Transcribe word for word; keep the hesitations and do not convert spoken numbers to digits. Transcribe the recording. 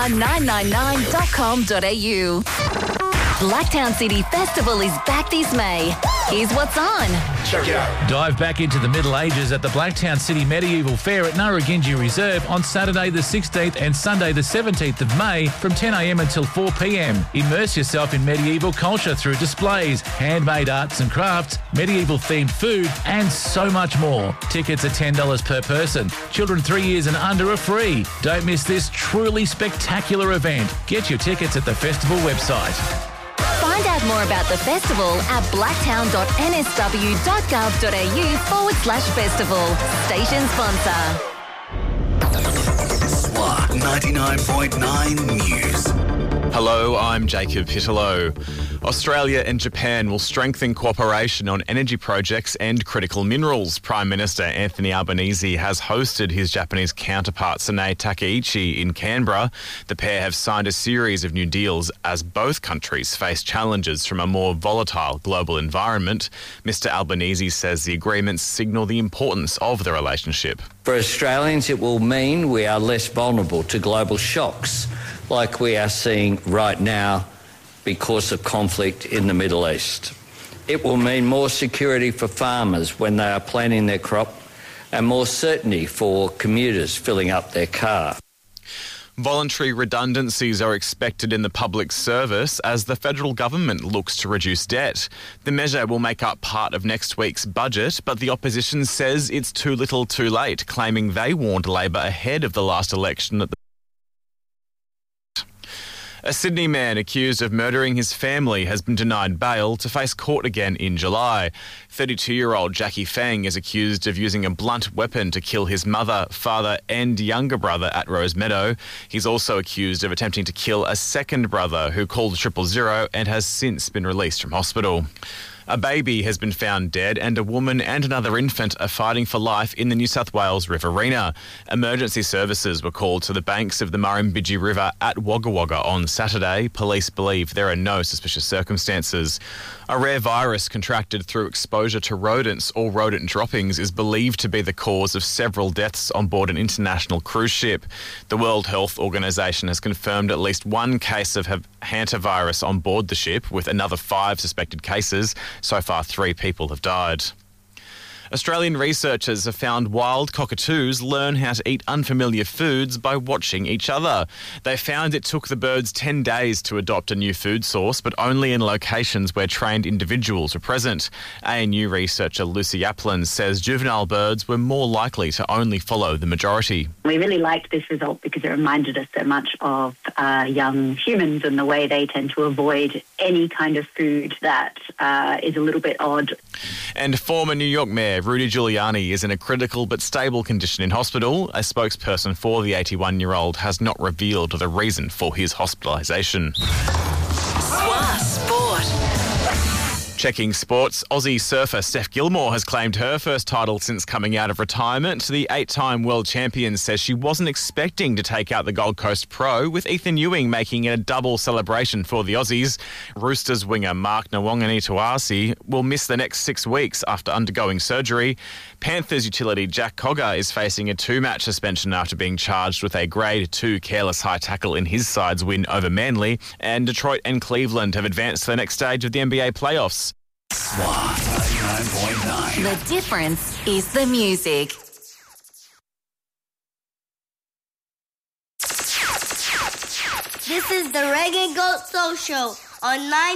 on nine nine nine dot com dot a u. Blacktown City Festival is back this May. Here's what's on. Check it out. Dive back into the Middle Ages at the Blacktown City Medieval Fair at Narragansett Reserve on Saturday the sixteenth and Sunday the seventeenth of May from ten a m until four p m. Immerse yourself in medieval culture through displays, handmade arts and crafts, medieval-themed food, and so much more. Tickets are ten dollars per person. Children three years and under are free. Don't miss this truly spectacular event. Get your tickets at the festival website. Find out more about the festival at blacktown dot n s w dot gov dot a u forward slash festival. Station sponsor. SWAT ninety-nine point nine News. Hello, I'm Jacob Pitalow. Australia and Japan will strengthen cooperation on energy projects and critical minerals. Prime Minister Anthony Albanese has hosted his Japanese counterpart Sanae Takaichi in Canberra. The pair have signed a series of new deals as both countries face challenges from a more volatile global environment. Mister Albanese says the agreements signal the importance of the relationship. For Australians, it will mean we are less vulnerable to global shocks like we are seeing right now because of conflict in the Middle East. It will mean more security for farmers when they are planting their crop and more certainty for commuters filling up their car. Voluntary redundancies are expected in the public service as the federal government looks to reduce debt. The measure will make up part of next week's budget, but the opposition says it's too little too late, claiming they warned Labor ahead of the last election that the A Sydney man accused of murdering his family has been denied bail to face court again in July. thirty-two-year-old Jackie Fang is accused of using a blunt weapon to kill his mother, father and younger brother at Rosemeadow. He's also accused of attempting to kill a second brother who called triple zero and has since been released from hospital. A baby has been found dead and a woman and another infant are fighting for life in the New South Wales Riverina. Emergency services were called to the banks of the Murrumbidgee River at Wagga Wagga on Saturday. Police believe there are no suspicious circumstances. A rare virus contracted through exposure to rodents or rodent droppings is believed to be the cause of several deaths on board an international cruise ship. The World Health Organization has confirmed at least one case of hantavirus on board the ship, with another five suspected cases. So far, three people have died. Australian researchers have found wild cockatoos learn how to eat unfamiliar foods by watching each other. They found it took the birds ten days to adopt a new food source, but only in locations where trained individuals were present. A N U researcher Lucy Aplin says juvenile birds were more likely to only follow the majority. We really liked this result because it reminded us so much of uh, young humans and the way they tend to avoid any kind of food that uh, is a little bit odd. And former New York Mayor Rudy Giuliani is in a critical but stable condition in hospital. A spokesperson for the eighty-one-year-old has not revealed the reason for his hospitalisation. Sport. Checking sports, Aussie surfer Steph Gilmore has claimed her first title since coming out of retirement. The eight-time world champion says she wasn't expecting to take out the Gold Coast Pro, with Ethan Ewing making it a double celebration for the Aussies. Roosters winger Mark Nawangani-Tuasi will miss the next six weeks after undergoing surgery. Panthers utility Jack Cogger is facing a two-match suspension after being charged with a Grade two careless high tackle in his side's win over Manly. And Detroit and Cleveland have advanced to the next stage of the N B A playoffs. SWAT ninety-nine point nine. The difference is the music. This is the Reggae Goat Soul Show on nine.